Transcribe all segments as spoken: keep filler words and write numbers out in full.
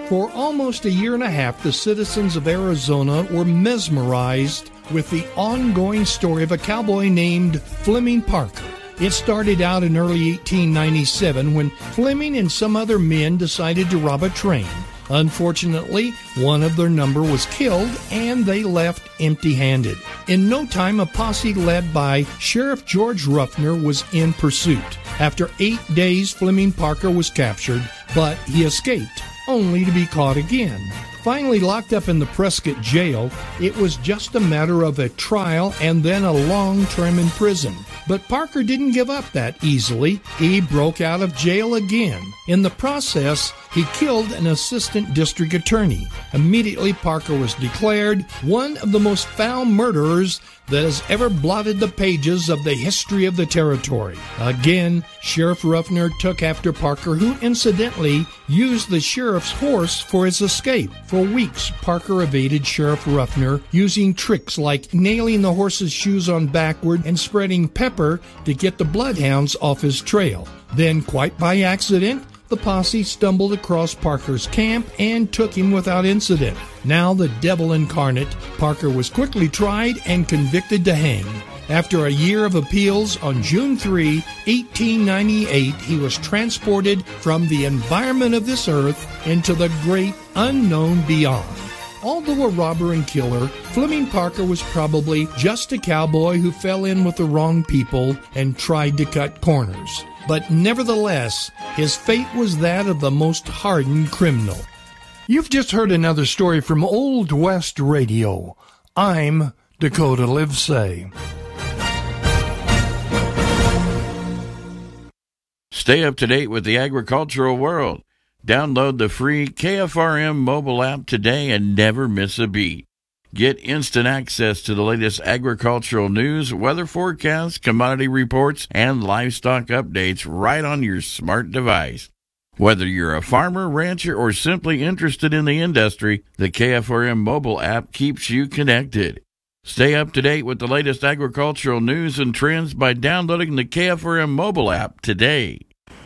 For almost a year and a half, the citizens of Arizona were mesmerized with the ongoing story of a cowboy named Fleming Parker. It started out in early eighteen ninety-seven when Fleming and some other men decided to rob a train. Unfortunately, one of their number was killed, and they left empty-handed. In no time, a posse led by Sheriff George Ruffner was in pursuit. After eight days, Fleming Parker was captured, but he escaped, only to be caught again. Finally locked up in the Prescott jail, it was just a matter of a trial and then a long term in prison. But Parker didn't give up that easily. He broke out of jail again. In the process, he killed an assistant district attorney. Immediately, Parker was declared one of the most foul murderers that has ever blotted the pages of the history of the territory. Again, Sheriff Ruffner took after Parker, who incidentally used the sheriff's horse for his escape. For weeks, Parker evaded Sheriff Ruffner using tricks like nailing the horse's shoes on backward and spreading pepper to get the bloodhounds off his trail. Then, quite by accident, the posse stumbled across Parker's camp and took him without incident. Now the devil incarnate, Parker was quickly tried and convicted to hang. After a year of appeals, on June third, eighteen ninety-eight, he was transported from the environment of this earth into the great unknown beyond. Although a robber and killer, Fleming Parker was probably just a cowboy who fell in with the wrong people and tried to cut corners. But nevertheless, his fate was that of the most hardened criminal. You've just heard another story from Old West Radio. I'm Dakota Livesay. Stay up to date with the agricultural world. Download the free K F R M mobile app today and never miss a beat. Get instant access to the latest agricultural news, weather forecasts, commodity reports, and livestock updates right on your smart device. Whether you're a farmer, rancher, or simply interested in the industry, the K F R M mobile app keeps you connected. Stay up to date with the latest agricultural news and trends by downloading the K F R M mobile app today.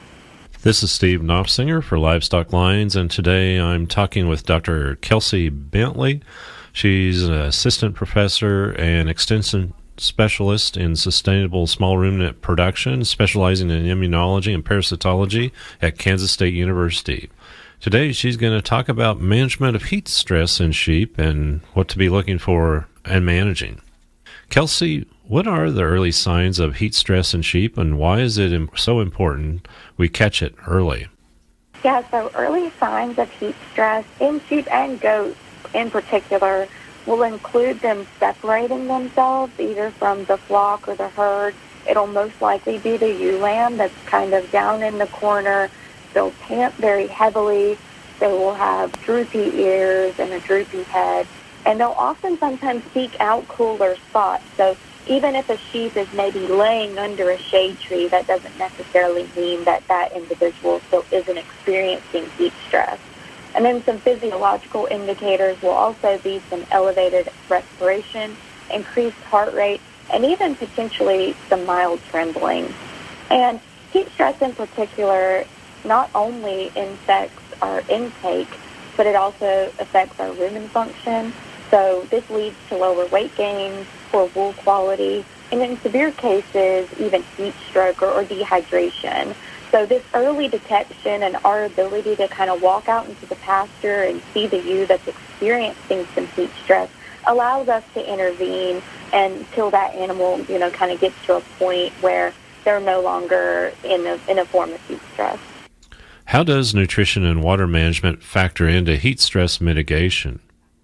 This is Steve Knopfsinger for Livestock Lines, and today I'm talking with Doctor Kelsey Bentley. She's an assistant professor and extension specialist in sustainable small ruminant production, specializing in immunology and parasitology at Kansas State University. Today she's going to talk about management of heat stress in sheep and what to be looking for and managing. Kelsey, what are the early signs of heat stress in sheep, and why is it so important we catch it early? Yeah, so early signs of heat stress in sheep and goats in particular will include them separating themselves either from the flock or the herd. It'll most likely be the ewe lamb that's kind of down in the corner. They'll pant very heavily. They will have droopy ears and a droopy head. And they'll often sometimes seek out cooler spots. So even if a sheep is maybe laying under a shade tree, that doesn't necessarily mean that that individual still isn't experiencing heat stress. And then some physiological indicators will also be some elevated respiration, increased heart rate, and even potentially some mild trembling. And heat stress in particular not only infects our intake, but it also affects our rumen function. So this leads to lower weight gain, poor wool quality, and in severe cases, even heat stroke or, or dehydration. So this early detection and our ability to kind of walk out into the pasture and see the ewe that's experiencing some heat stress allows us to intervene until that animal, you know, kind of gets to a point where they're no longer in a, in a form of heat stress. How does nutrition and water management factor into heat stress mitigation?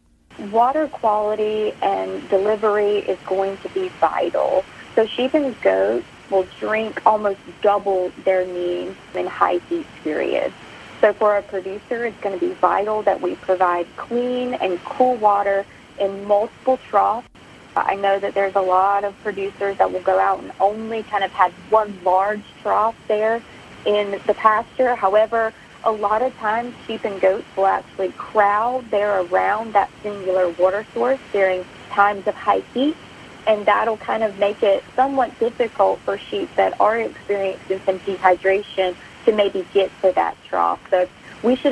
Water quality and delivery is going to be vital. So sheep and goats will drink almost double their needs in high heat periods. So for a producer, it's going to be vital that we provide clean and cool water in multiple troughs. I know that there's a lot of producers that will go out and only kind of have one large trough there in the pasture. However, a lot of times sheep and goats will actually crowd there around that singular water source during times of high heat, and that'll kind of make it somewhat difficult for sheep that are experiencing some dehydration to maybe get to that trough. So we should expect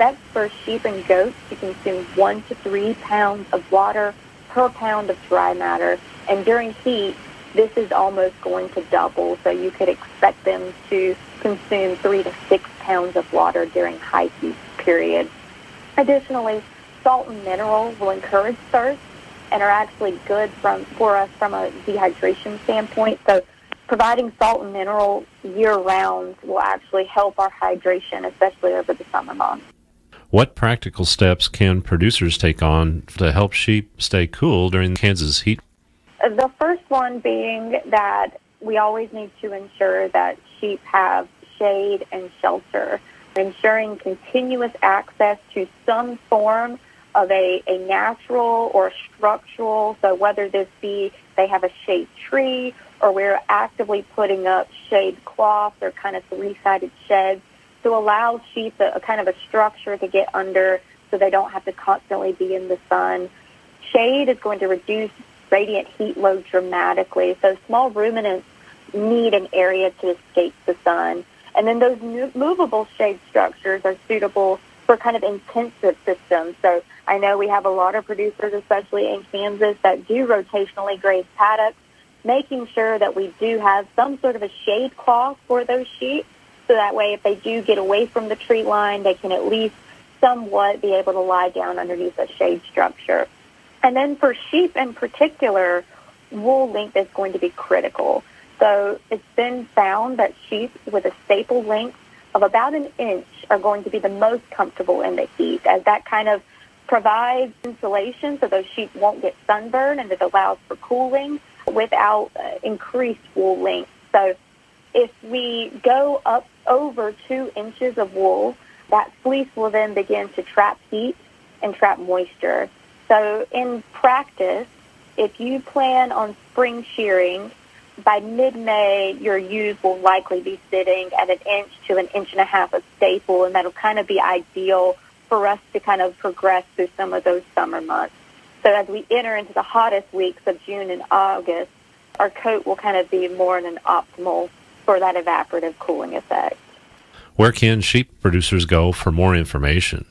expect for sheep and goats to consume one to three pounds of water per pound of dry matter. And during heat, this is almost going to double. So you could expect them to consume three to six pounds of water during high heat period. Additionally, salt and mineral will encourage thirst and are actually good from for us from a dehydration standpoint. So providing salt and mineral year-round will actually help our hydration, especially over the summer months. What practical steps can producers take on to help sheep stay cool during Kansas heat? The first one being that we always need to ensure that sheep have shade and shelter, ensuring continuous access to some form of a, a natural or structural, so whether this be they have a shade tree or we're actively putting up shade cloths or kind of three-sided sheds to allow sheep a, a kind of a structure to get under so they don't have to constantly be in the sun. Shade is going to reduce radiant heat load dramatically, so small ruminants need an area to escape the sun. And then those new, movable shade structures are suitable for kind of intensive systems. So I know we have a lot of producers, especially in Kansas, that do rotationally graze paddocks, making sure that we do have some sort of a shade cloth for those sheep, so that way if they do get away from the tree line, they can at least somewhat be able to lie down underneath a shade structure. And then for sheep in particular, wool length is going to be critical. So it's been found that sheep with a staple length of about an inch are going to be the most comfortable in the heat, as that kind of provides insulation so those sheep won't get sunburned, and it allows for cooling without uh, increased wool length. So if we go up over two inches of wool, that fleece will then begin to trap heat and trap moisture. So in practice, if you plan on spring shearing, by mid-May, your ewes will likely be sitting at an inch to an inch and a half of staple, and that'll kind of be ideal for us to kind of progress through some of those summer months. So as we enter into the hottest weeks of June and August, our coat will kind of be more in an optimal for that evaporative cooling effect. Where can sheep producers go for more information?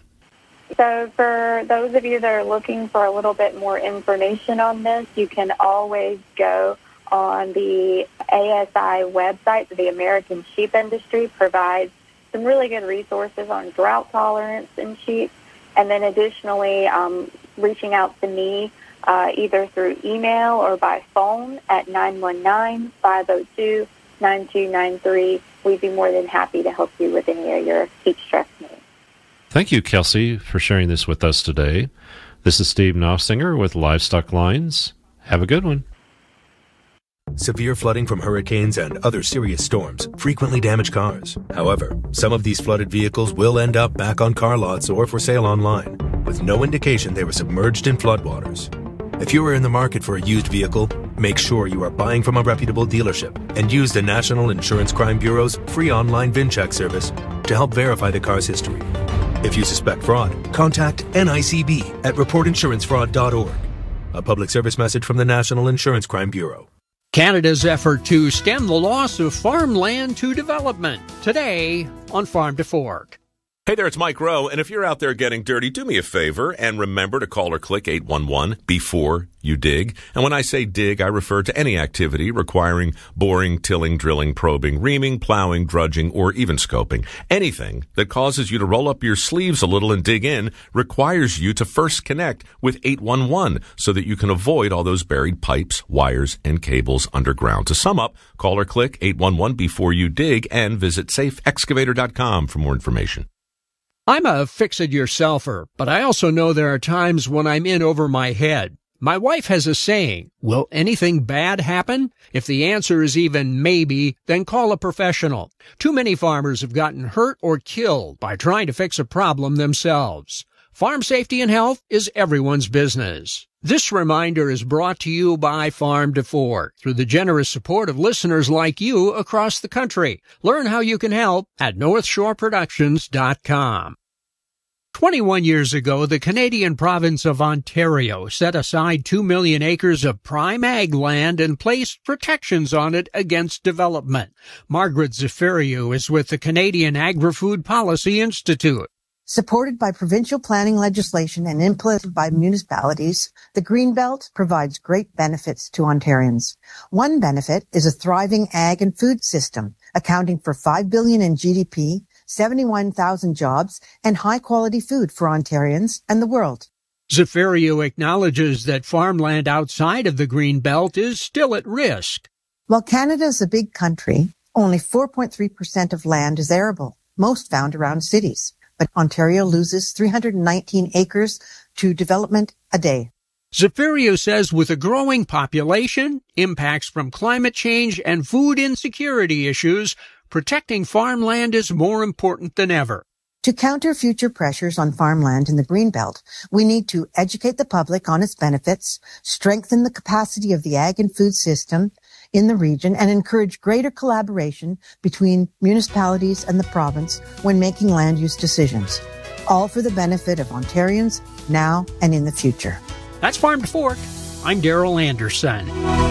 So for those of you that are looking for a little bit more information on this, you can always go on the A S I website. The American Sheep Industry provides some really good resources on drought tolerance in sheep. And then additionally, um, reaching out to me uh, either through email or by phone at nine one nine, five oh two, nine two nine three. We'd be more than happy to help you with any of your heat stress needs. Thank you, Kelsey, for sharing this with us today. This is Steve Knopfsinger with Livestock Lines. Have a good one. Severe flooding from hurricanes and other serious storms frequently damage cars. However, some of these flooded vehicles will end up back on car lots or for sale online, with no indication they were submerged in floodwaters. If you are in the market for a used vehicle, make sure you are buying from a reputable dealership and use the National Insurance Crime Bureau's free online VinCheck service to help verify the car's history. If you suspect fraud, contact N I C B at report insurance fraud dot org. A public service message from the National Insurance Crime Bureau. Canada's effort to stem the loss of farmland to development. Today on Farm to Fork. Hey there, it's Mike Rowe, and if you're out there getting dirty, do me a favor and remember to call or click eight one one before you dig. And when I say dig, I refer to any activity requiring boring, tilling, drilling, probing, reaming, plowing, drudging, or even scoping. Anything that causes you to roll up your sleeves a little and dig in requires you to first connect with eight one one so that you can avoid all those buried pipes, wires, and cables underground. To sum up, call or click eight one one before you dig and visit safe excavator dot com for more information. I'm a fix-it-yourselfer, but I also know there are times when I'm in over my head. My wife has a saying, will anything bad happen? If the answer is even maybe, then call a professional. Too many farmers have gotten hurt or killed by trying to fix a problem themselves. Farm safety and health is everyone's business. This reminder is brought to you by Farm to Fork through the generous support of listeners like you across the country. Learn how you can help at north shore productions dot com. twenty-one years ago, the Canadian province of Ontario set aside two million acres of prime ag land and placed protections on it against development. Margaret Zafiriou is with the Canadian Agri-Food Policy Institute. Supported by provincial planning legislation and implemented by municipalities, the Greenbelt provides great benefits to Ontarians. One benefit is a thriving ag and food system, accounting for five billion dollars in G D P, seventy-one thousand jobs, and high-quality food for Ontarians and the world. Zaffirio acknowledges that farmland outside of the Greenbelt is still at risk. While Canada is a big country, only four point three percent of land is arable, most found around cities. But Ontario loses three hundred nineteen acres to development a day. Zaffirio says with a growing population, impacts from climate change, and food insecurity issues, protecting farmland is more important than ever. To counter future pressures on farmland in the Greenbelt, we need to educate the public on its benefits, strengthen the capacity of the ag and food system in the region, and encourage greater collaboration between municipalities and the province when making land use decisions, all for the benefit of Ontarians now and in the future. That's Farm to Fork. I'm Daryl Anderson.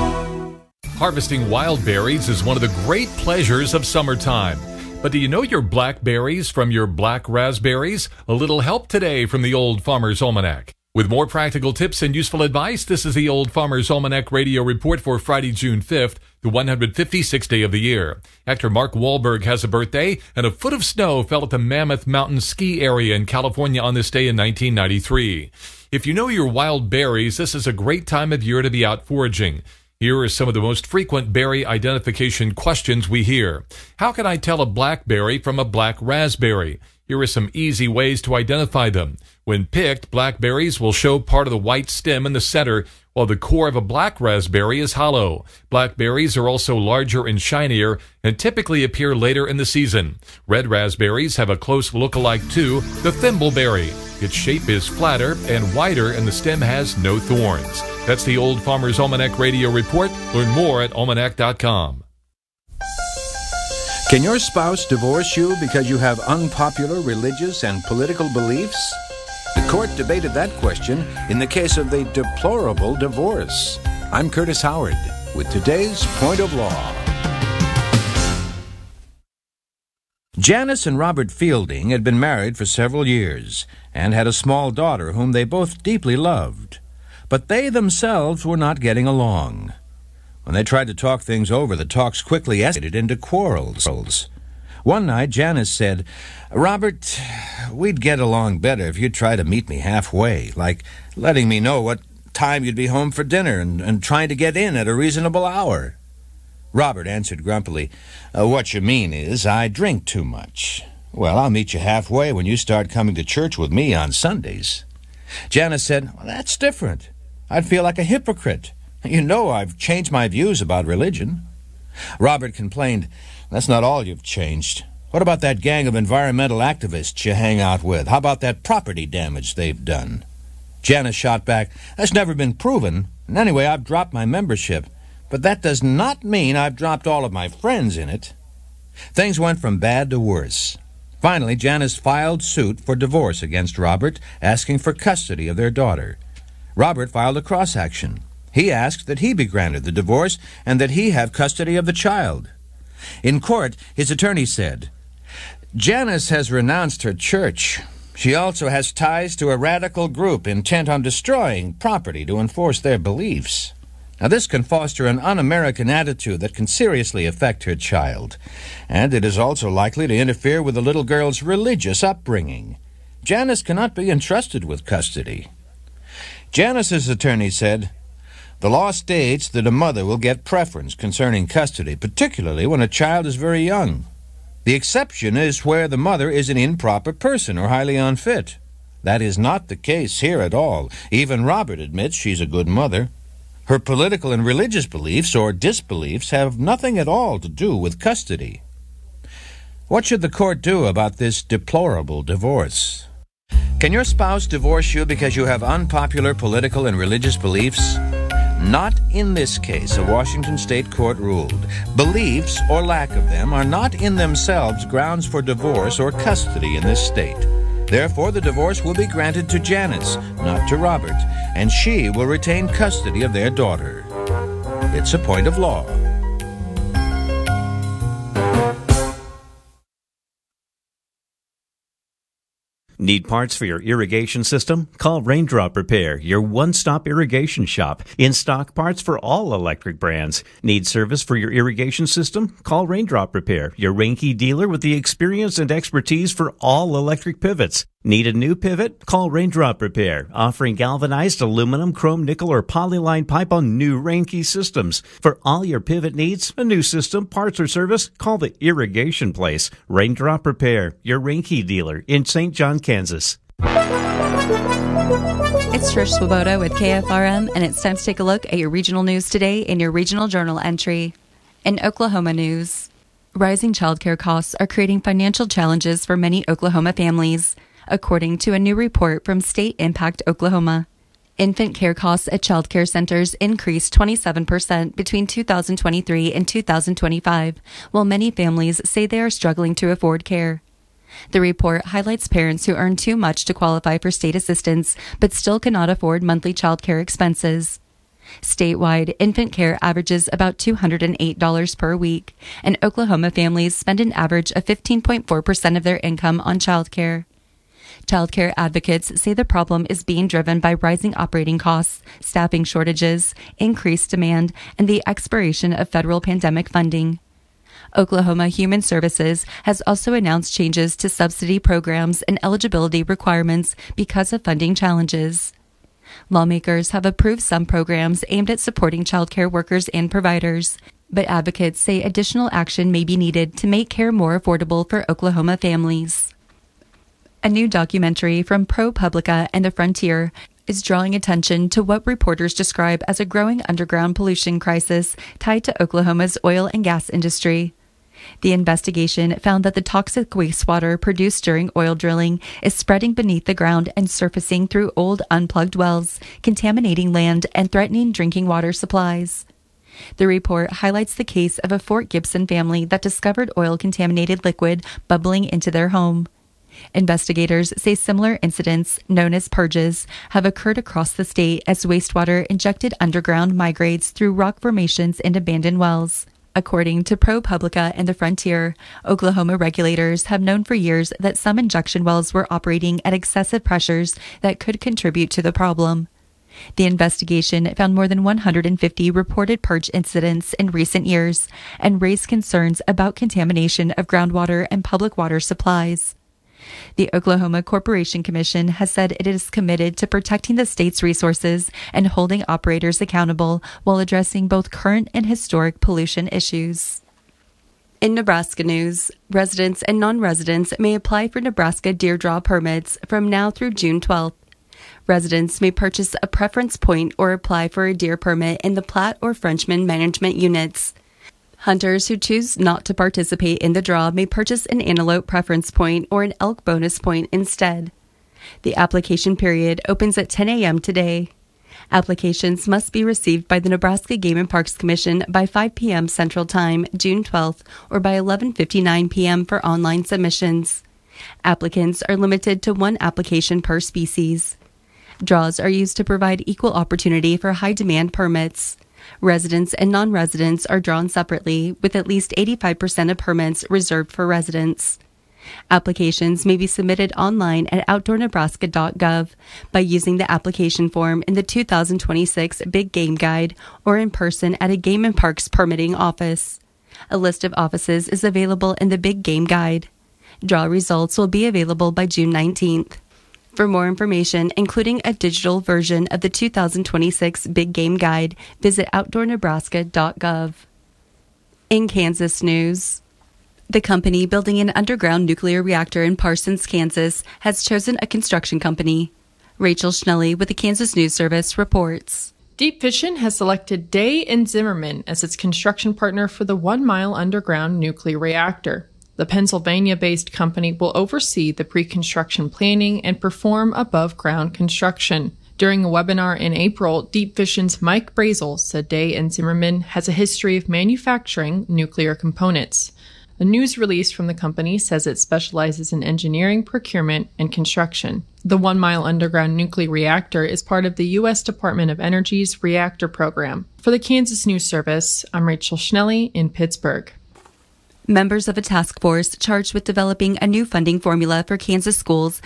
Harvesting wild berries is one of the great pleasures of summertime. But do you know your blackberries from your black raspberries? A little help today from the Old Farmer's Almanac. With more practical tips and useful advice, this is the Old Farmer's Almanac radio report for Friday, June fifth, the one hundred fifty-sixth day of the year. Actor Mark Wahlberg has a birthday, and a foot of snow fell at the Mammoth Mountain ski area in California on this day in nineteen ninety-three. If you know your wild berries, this is a great time of year to be out foraging. Here are some of the most frequent berry identification questions we hear. How can I tell a blackberry from a black raspberry? Here are some easy ways to identify them. When picked, blackberries will show part of the white stem in the center, while the core of a black raspberry is hollow. Blackberries are also larger and shinier and typically appear later in the season. Red raspberries have a close look-alike to the thimbleberry. Its shape is flatter and wider, and the stem has no thorns. That's the Old Farmer's Almanac radio report. Learn more at almanac dot com. Can your spouse divorce you because you have unpopular religious and political beliefs? The court debated that question in the case of the deplorable divorce. I'm Curtis Howard with today's Point of Law. Janice and Robert Fielding had been married for several years and had a small daughter whom they both deeply loved. But they themselves were not getting along. When they tried to talk things over, the talks quickly escalated into quarrels. One night, Janice said, "Robert, we'd get along better if you'd try to meet me halfway, like letting me know what time you'd be home for dinner and, and trying to get in at a reasonable hour." Robert answered grumpily, uh, "What you mean is I drink too much. Well, I'll meet you halfway when you start coming to church with me on Sundays." Janice said, "Well, that's different. I'd feel like a hypocrite. You know I've changed my views about religion." Robert complained, "That's not all you've changed. What about that gang of environmental activists you hang out with? How about that property damage they've done?" Janice shot back, "That's never been proven. And anyway, I've dropped my membership. But that does not mean I've dropped all of my friends in it." Things went from bad to worse. Finally, Janice filed suit for divorce against Robert, asking for custody of their daughter. Robert filed a cross-action. He asked that he be granted the divorce and that he have custody of the child. In court, his attorney said, "Janice has renounced her church. She also has ties to a radical group intent on destroying property to enforce their beliefs. Now, this can foster an un-American attitude that can seriously affect her child, and it is also likely to interfere with the little girl's religious upbringing. Janice cannot be entrusted with custody." Janice's attorney said, "The law states that a mother will get preference concerning custody, particularly when a child is very young. The exception is where the mother is an improper person or highly unfit. That is not the case here at all. Even Robert admits she's a good mother. Her political and religious beliefs or disbeliefs have nothing at all to do with custody." What should the court do about this deplorable divorce? Can your spouse divorce you because you have unpopular political and religious beliefs? Not in this case, a Washington state court ruled. Beliefs, or lack of them, are not in themselves grounds for divorce or custody in this state. Therefore, the divorce will be granted to Janice, not to Robert, and she will retain custody of their daughter. It's a point of law. Need parts for your irrigation system? Call Raindrop Repair, your one-stop irrigation shop. In stock parts for all electric brands. Need service for your irrigation system? Call Raindrop Repair, your Reinke dealer with the experience and expertise for all electric pivots. Need a new pivot? Call Raindrop Repair, offering galvanized aluminum, chrome, nickel, or polyline pipe on new Reinke systems. For all your pivot needs, a new system, parts, or service, call the Irrigation Place. Raindrop Repair, your Reinke dealer in Saint John, Kansas. It's Trish Swoboda with K F R M, and it's time to take a look at your regional news today in your regional journal entry. In Oklahoma news, rising childcare costs are creating financial challenges for many Oklahoma families, according to a new report from State Impact Oklahoma. Infant care costs at child care centers increased twenty-seven percent between two thousand twenty-three and two thousand twenty-five, while many families say they are struggling to afford care. The report highlights parents who earn too much to qualify for state assistance but still cannot afford monthly child care expenses. Statewide, infant care averages about two hundred eight dollars per week, and Oklahoma families spend an average of fifteen point four percent of their income on child care. Child care advocates say the problem is being driven by rising operating costs, staffing shortages, increased demand, and the expiration of federal pandemic funding. Oklahoma Human Services has also announced changes to subsidy programs and eligibility requirements because of funding challenges. Lawmakers have approved some programs aimed at supporting child care workers and providers, but advocates say additional action may be needed to make care more affordable for Oklahoma families. A new documentary from ProPublica and The Frontier is drawing attention to what reporters describe as a growing underground pollution crisis tied to Oklahoma's oil and gas industry. The investigation found that the toxic wastewater produced during oil drilling is spreading beneath the ground and surfacing through old unplugged wells, contaminating land and threatening drinking water supplies. The report highlights the case of a Fort Gibson family that discovered oil-contaminated liquid bubbling into their home. Investigators say similar incidents, known as purges, have occurred across the state as wastewater injected underground migrates through rock formations and abandoned wells. According to ProPublica and The Frontier, Oklahoma regulators have known for years that some injection wells were operating at excessive pressures that could contribute to the problem. The investigation found more than one hundred fifty reported purge incidents in recent years and raised concerns about contamination of groundwater and public water supplies. The Oklahoma Corporation Commission has said it is committed to protecting the state's resources and holding operators accountable while addressing both current and historic pollution issues. In Nebraska news, residents and non-residents may apply for Nebraska deer draw permits from now through June twelfth. Residents may purchase a preference point or apply for a deer permit in the Platte or Frenchman management units. Hunters who choose not to participate in the draw may purchase an antelope preference point or an elk bonus point instead. The application period opens at ten a.m. today. Applications must be received by the Nebraska Game and Parks Commission by five p.m. Central Time, June twelfth, or by eleven fifty-nine p.m. for online submissions. Applicants are limited to one application per species. Draws are used to provide equal opportunity for high-demand permits. Residents and non-residents are drawn separately, with at least eighty-five percent of permits reserved for residents. Applications may be submitted online at outdoor nebraska dot gov by using the application form in the two thousand twenty-six Big Game Guide or in person at a Game and Parks permitting office. A list of offices is available in the Big Game Guide. Draw results will be available by June nineteenth. For more information, including a digital version of the two thousand twenty-six Big Game Guide, visit outdoor nebraska dot gov. In Kansas news, the company building an underground nuclear reactor in Parsons, Kansas, has chosen a construction company. Rachel Schnelly with the Kansas News Service reports. Deep Vision has selected Day and Zimmerman as its construction partner for the one-mile underground nuclear reactor. The Pennsylvania-based company will oversee the pre-construction planning and perform above-ground construction. During a webinar in April, Deep Vision's Mike Brazel said Day and Zimmerman has a history of manufacturing nuclear components. A news release from the company says it specializes in engineering, procurement, and construction. The one-mile underground nuclear reactor is part of the U S Department of Energy's reactor program. For the Kansas News Service, I'm Rachel Schnelly in Pittsburgh. Members of a task force charged with developing a new funding formula for Kansas schools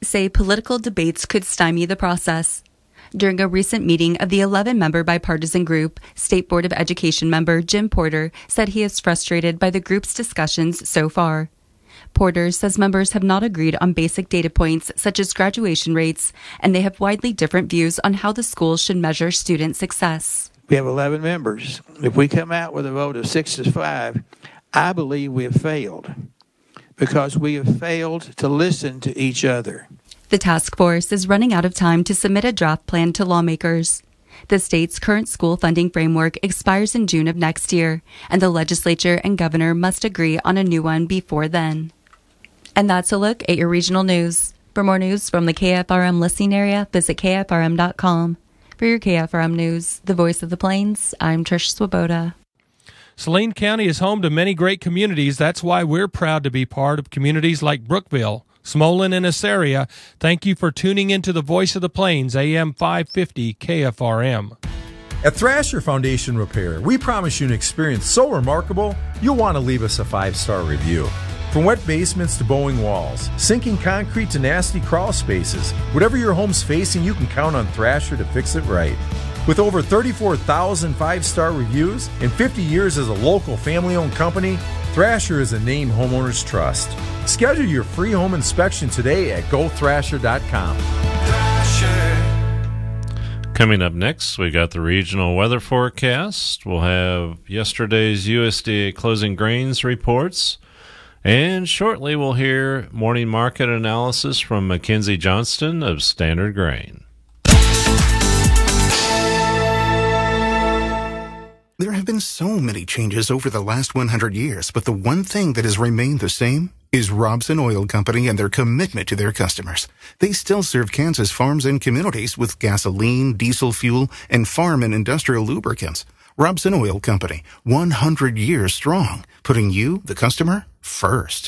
say political debates could stymie the process. During a recent meeting of the eleven-member bipartisan group, State Board of Education member Jim Porter said he is frustrated by the group's discussions so far. Porter says members have not agreed on basic data points such as graduation rates, and they have widely different views on how the schools should measure student success. We have eleven members. If we come out with a vote of six to five, I believe we have failed because we have failed to listen to each other. The task force is running out of time to submit a draft plan to lawmakers. The state's current school funding framework expires in June of next year, and the legislature and governor must agree on a new one before then. And that's a look at your regional news. For more news from the K F R M listening area, visit K F R M dot com. For your K F R M News, the voice of the Plains, I'm Trish Swoboda. Saline County is home to many great communities. That's why we're proud to be part of communities like Brookville, Smolin, and Assaria. Thank you for tuning into the Voice of the Plains, A M five fifty K F R M. At Thrasher Foundation Repair, we promise you an experience so remarkable, you'll want to leave us a five-star review. From wet basements to bowing walls, sinking concrete to nasty crawl spaces, whatever your home's facing, you can count on Thrasher to fix it right. With over thirty-four thousand five-star reviews and fifty years as a local family-owned company, Thrasher is a name homeowners trust. Schedule your free home inspection today at go thrasher dot com. Coming up next, we got the regional weather forecast. We'll have yesterday's U S D A closing grains reports. And shortly, we'll hear morning market analysis from Mackenzie Johnston of Standard Grain. There have been so many changes over the last one hundred years, but the one thing that has remained the same is Robson Oil Company and their commitment to their customers. They still serve Kansas farms and communities with gasoline, diesel fuel, and farm and industrial lubricants. Robson Oil Company, one hundred years strong, putting you, the customer, first.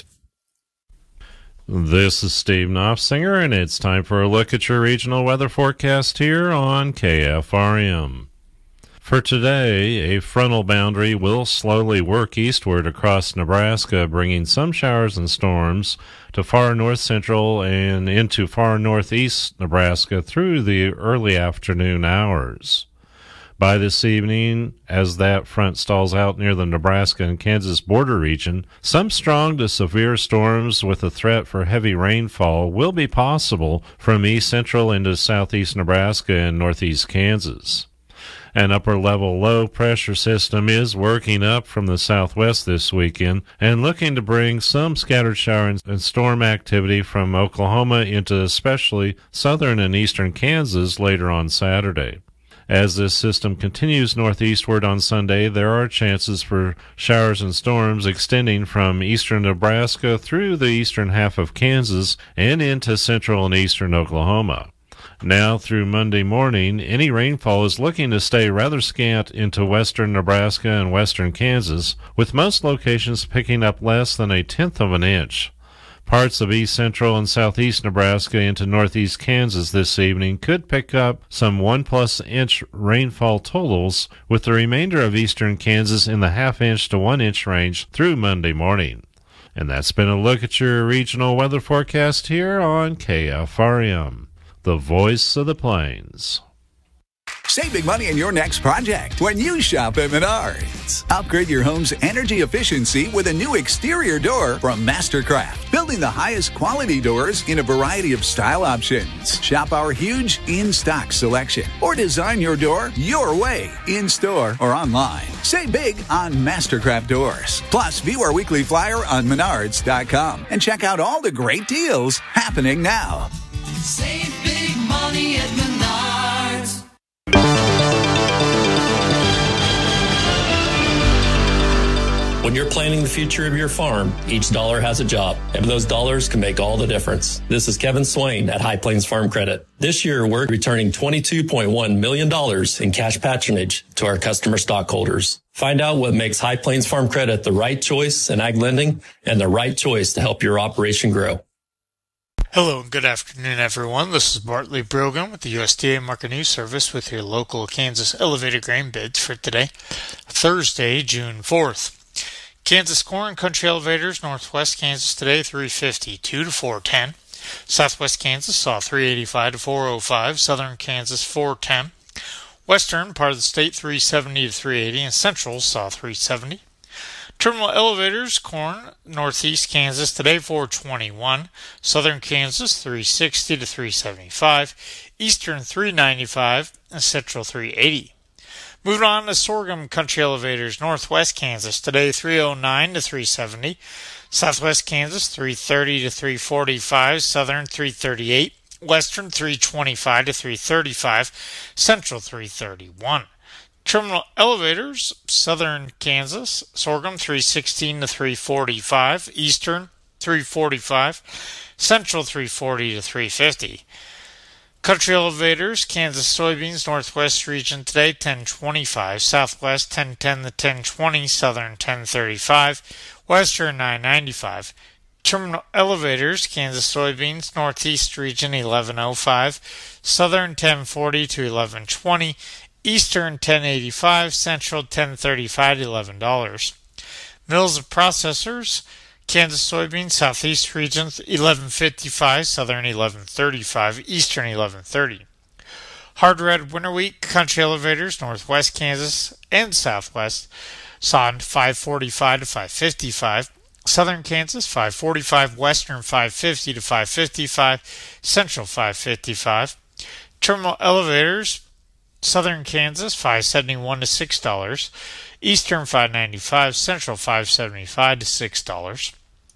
This is Steve Knopfsinger, and it's time for a look at your regional weather forecast here on K F R M. For today, a frontal boundary will slowly work eastward across Nebraska, bringing some showers and storms to far north central and into far northeast Nebraska through the early afternoon hours. By this evening, as that front stalls out near the Nebraska and Kansas border region, some strong to severe storms with a threat for heavy rainfall will be possible from east central into southeast Nebraska and northeast Kansas. An upper-level low-pressure system is working up from the southwest this weekend and looking to bring some scattered shower and storm activity from Oklahoma into especially southern and eastern Kansas later on Saturday. As this system continues northeastward on Sunday, there are chances for showers and storms extending from eastern Nebraska through the eastern half of Kansas and into central and eastern Oklahoma. Now through Monday morning, any rainfall is looking to stay rather scant into western Nebraska and western Kansas, with most locations picking up less than a tenth of an inch. Parts of east central and southeast Nebraska into northeast Kansas this evening could pick up some one-plus inch rainfall totals, with the remainder of eastern Kansas in the half-inch to one-inch range through Monday morning. And that's been a look at your regional weather forecast here on K F R M, the voice of the Plains. Save big money in your next project when you shop at Menards. Upgrade your home's energy efficiency with a new exterior door from Mastercraft, building the highest quality doors in a variety of style options. Shop our huge in-stock selection or design your door your way, in-store or online. Save big on Mastercraft doors. Plus, view our weekly flyer on menards dot com and check out all the great deals happening now. Save big money at Menards. When you're planning the future of your farm, each dollar has a job, and those dollars can make all the difference. This is Kevin Swain at High Plains Farm Credit. This year, we're returning twenty-two point one million dollars in cash patronage to our customer stockholders. Find out what makes High Plains Farm Credit the right choice in ag lending and the right choice to help your operation grow. Hello and good afternoon, everyone. This is Bartley Brogan with the U S D A Market News Service with your local Kansas elevated grain bids for today, Thursday, June fourth. Kansas corn country elevators, northwest Kansas today, three fifty, two to four ten. Southwest Kansas saw three eighty-five to four oh five. Southern Kansas four ten. Western part of the state three seventy to three eighty, and Central saw three seventy. Terminal elevators, corn, northeast Kansas today four twenty-one. Southern Kansas three sixty to three seventy-five. Eastern three ninety-five, and Central three eighty. Moving on to sorghum country elevators, northwest Kansas today three oh nine to three seventy. Southwest Kansas three thirty to three forty-five. Southern three thirty-eight. Western three twenty-five to three thirty-five. Central three thirty-one. Terminal elevators, southern Kansas, sorghum three sixteen to three forty-five. Eastern three forty-five. Central three forty to three fifty. Country elevators, Kansas soybeans, northwest region today ten twenty-five, southwest ten ten to ten twenty, southern ten thirty-five, western nine ninety-five. Terminal elevators, Kansas soybeans, northeast region eleven oh five, southern ten forty to eleven twenty, eastern ten eighty-five, central ten thirty-five to eleven dollars. Mills and processors, Kansas soybeans, southeast regions eleven fifty-five, southern eleven thirty-five, eastern eleven thirty. Hard red winter wheat country elevators, northwest Kansas and southwest, saw five forty-five to five fifty-five. Southern Kansas five forty-five, western five fifty to five fifty-five, central five fifty-five. Terminal elevators, southern Kansas five seventy-one to six dollars, eastern five ninety-five, central five seventy-five to six dollars.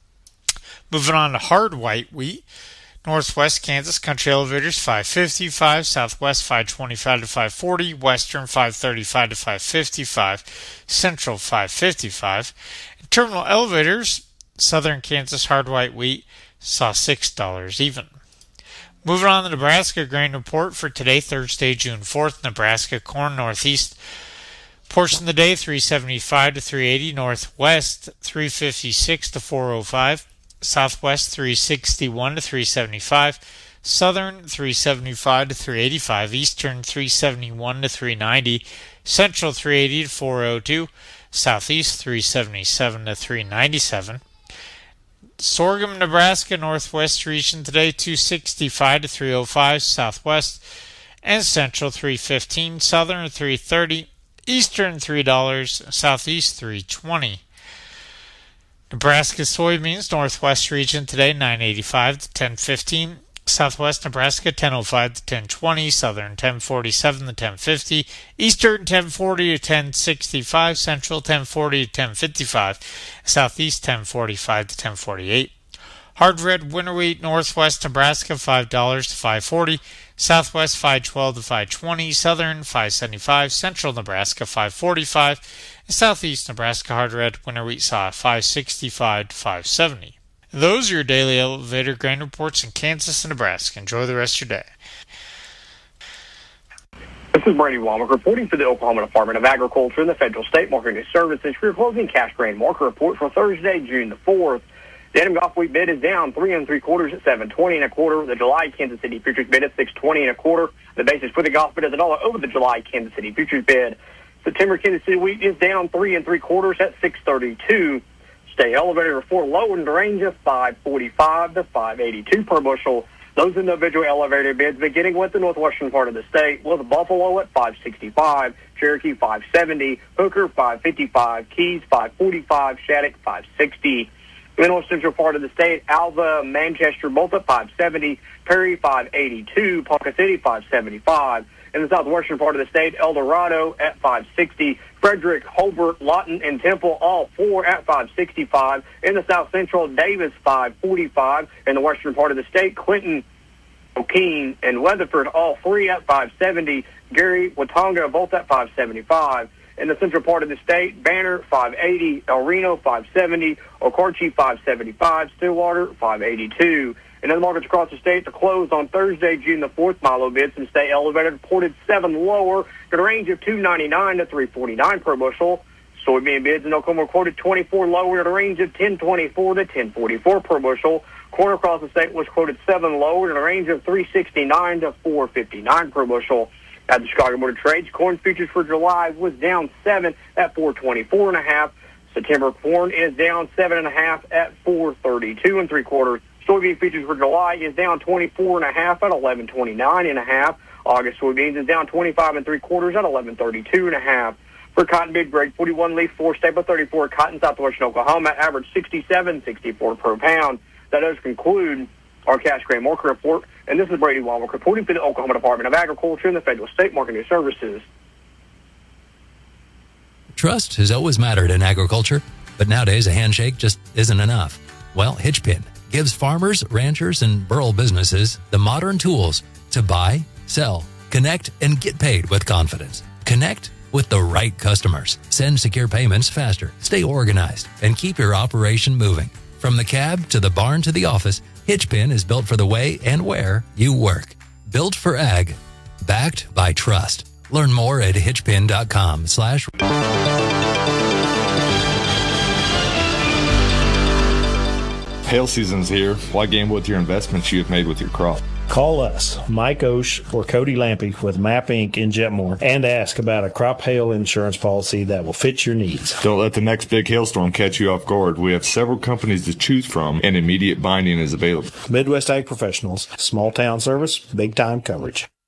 Moving on to hard white wheat, northwest Kansas country elevators five fifty-five, southwest five twenty-five to five forty, western five thirty-five to five fifty-five, central five fifty-five. And terminal elevators, southern Kansas hard white wheat saw six dollars even. Moving on to the Nebraska grain report for today, Thursday, June fourth. Nebraska corn northeast portion of the day three seventy-five to three eighty, northwest three fifty-six to four oh five, southwest three sixty-one to three seventy-five, southern three seventy-five to three eighty-five, eastern three seventy-one to three ninety, central three eighty to four oh two, southeast three seventy-seven to three ninety-seven. Sorghum, Nebraska, northwest region today two sixty-five to three oh five, southwest and central three fifteen, southern three thirty, eastern three dollars, southeast three twenty. Nebraska soybeans, northwest region today nine eighty-five to ten fifteen, southwest Nebraska ten oh five to ten twenty, southern ten forty-seven to ten fifty, eastern ten forty to ten sixty-five, central ten forty to ten fifty-five, southeast ten forty-five to ten forty-eight. Hard red winter wheat, northwest Nebraska five dollars to five forty, southwest five twelve to five twenty, southern five seventy-five, central Nebraska five forty-five, and southeast Nebraska hard red winter wheat saw five sixty-five to five seventy. Those are your daily elevator grain reports in Kansas and Nebraska. Enjoy the rest of your day. This is Brady Womack reporting for the Oklahoma Department of Agriculture and the Federal State Marketing Services for your closing cash grain market report for Thursday, June the fourth. The Adam Golf wheat bid is down three and three quarters at seven twenty and a quarter. The July Kansas City futures bid is six twenty and a quarter. The basis for the golf bid is a dollar over the July Kansas City futures bid. September Kansas City wheat is down three and three quarters at six thirty-two. State elevator report low in the range of five forty-five to five eighty-two per bushel. Those individual elevator bids beginning with the northwestern part of the state was Buffalo at five sixty-five, Cherokee five seventy, Hooker five fifty-five, Keys five forty-five, Shattuck five sixty. In the north central part of the state, Alva, Manchester both at five seventy, Perry five eighty-two, Ponca City five seventy-five. In the southwestern part of the state, El Dorado at five sixty, Frederick, Hobart, Lawton, and Temple, all four at five sixty-five. In the south central, Davis five forty-five. In the western part of the state, Clinton, O'Keene, and Weatherford, all three at five seventy. Gary, Watonga, both at five seventy-five. In the central part of the state, Banner five eighty, El Reno five seventy, Okarche five seventy-five, Stillwater five eighty-two. And in the markets across the state, to close on Thursday, June the fourth, Milo bids and state elevated reported seven lower, at a range of two ninety-nine to three forty-nine per bushel. Soybean bids in Oklahoma quoted twenty-four lower, at a range of ten twenty-four to ten forty-four per bushel. Corn across the state was quoted seven lower, at a range of three sixty-nine to four fifty-nine per bushel. At the Chicago Board of Trade, corn futures for July was down seven at four twenty-four and a half. September corn is down seven and a half at four thirty-two and three quarters. Soybean futures for July is down twenty-four and a half at eleven twenty-nine and a half. August soybeans is down twenty-five and three quarters at eleven thirty-two and a half. For cotton bid grade forty-one leaf four staple thirty-four cotton southwestern Oklahoma average sixty-seven sixty-four per pound. That does conclude our cash grain market report. And this is Brady Walmart reporting for the Oklahoma Department of Agriculture and the Federal State Marketing Services. Trust has always mattered in agriculture, but nowadays a handshake just isn't enough. Well, Hitchpin gives farmers, ranchers, and rural businesses the modern tools to buy, sell, connect, and get paid with confidence. Connect with the right customers. Send secure payments faster. Stay organized and keep your operation moving. From the cab to the barn to the office, Hitchpin is built for the way and where you work. Built for ag. Backed by trust. Learn more at hitchpin.com slash. Hail season's here. Why gamble with your investments you have made with your crop? Call us, Mike Osh or Cody Lampy with Map Incorporated in Jetmore, and ask about a crop hail insurance policy that will fit your needs. Don't let the next big hailstorm catch you off guard. We have several companies to choose from, and immediate binding is available. Midwest Ag Professionals, small town service, big time coverage.